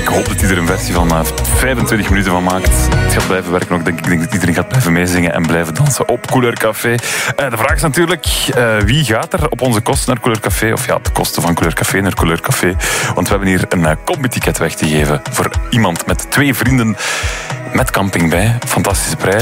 hoop dat hij er een versie van 25 minuten van maakt. Het gaat blijven werken ook, denk ik. Ik denk dat iedereen gaat blijven meezingen en blijven dansen op Couleur Café. De vraag is natuurlijk, wie gaat er op onze kosten naar Couleur Café? Of ja, op de kosten van Couleur Café naar Couleur Café. Want we hebben hier een combi-ticket weg te geven voor iemand met 2 vrienden met camping bij. Fantastische prijs.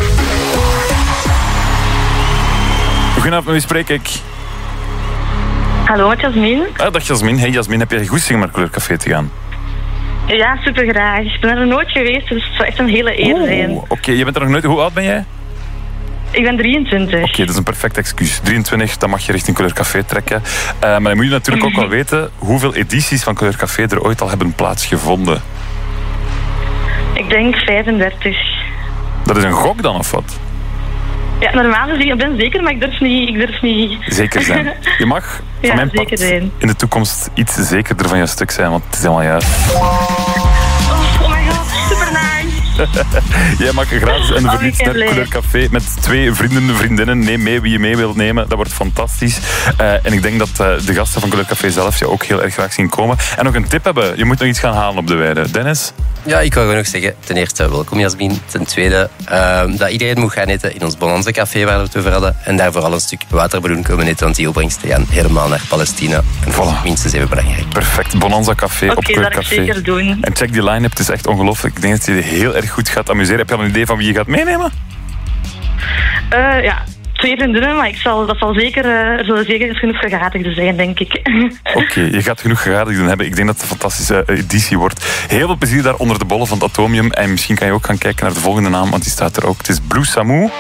Goedenavond, met wie spreek ik? Hallo, met Jasmin. Dag Jasmin. Hey Jasmin, heb jij goed zin om naar Couleur Café te gaan? Ja, super graag. Ik ben er nog nooit geweest, dus het zou echt een hele eer zijn. Oké, je bent er nog nooit. Hoe oud ben jij? Ik ben 23. Oké, dat is een perfect excuus. 23, dan mag je richting Couleur Café trekken. Maar dan moet je natuurlijk ook wel weten hoeveel edities van Couleur Café er ooit al hebben plaatsgevonden. Ik denk 35. Dat is een gok dan, of wat? Ja, normaal gezien, ik ben zeker, maar ik durf niet. Zeker zijn. Je mag van mijn part in de toekomst iets zekerder van je stuk zijn, want het is helemaal juist. Oh my god, super nice. Jij mag gratis en voor niets naar Couleur Café met 2 vrienden, vriendinnen. Neem mee wie je mee wilt nemen. Dat wordt fantastisch. En ik denk dat de gasten van Couleur Café zelf je ook heel erg graag zien komen. En nog een tip hebben. Je moet nog iets gaan halen op de weide. Dennis? Ja, ik wou gewoon nog zeggen, ten eerste welkom Jasmin. Ten tweede, dat iedereen moet gaan eten in ons Bonanza Café waar we het over hadden. En daar vooral een stuk waterballon komen eten, want die opbrengsten gaan helemaal naar Palestina. En dat is minstens even belangrijk. Perfect. Bonanza Café op Couleur Café. Dat ga ik zeker doen. En check die line-up, het is echt ongelooflijk. Ik denk dat je je heel erg goed gaat amuseren. Heb je al een idee van wie je gaat meenemen? Ja, 2 vriendinnen, maar er zullen zeker genoeg vergadigden zijn, denk ik. Oké, je gaat genoeg vergadigden hebben. Ik denk dat het een fantastische editie wordt. Heel veel plezier daar onder de bollen van het Atomium. En misschien kan je ook gaan kijken naar de volgende naam, want die staat er ook. Het is Blue Samu.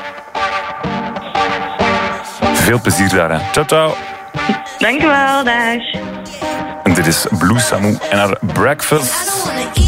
Veel plezier daar, hè. Ciao, ciao. Dank u wel, dag. En dit is Blue Samu en haar Breakfast.